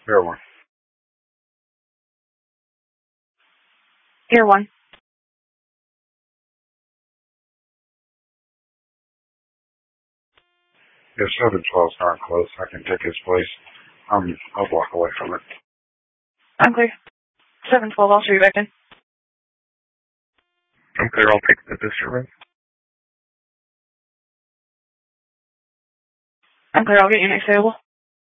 Air 1. Air 1. If 712's not close, I can take his place. I'm a block away from it. I'm clear. 712, I'll show you back in. I'm clear, I'll take the disturbance. I'm clear, I'll get you next available.